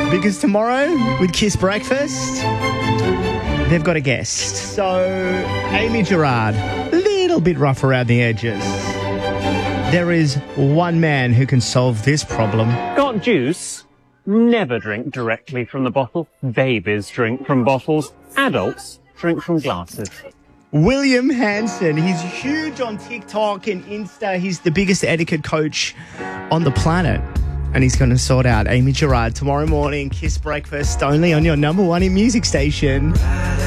Because tomorrow, with Kiss Breakfast, they've got a guest. So, Amy Gerard, a little bit rough around the edges. There is one man who can solve this problem. Got juice? Never drink directly from the bottle. Babies drink from bottles. Adults drink from glasses. William Hanson. He's huge on TikTok and Insta. He's the biggest etiquette coach on the planet. And he's going to sort out Amy Gerard tomorrow morning. Kiss Breakfast only on your number one in music station.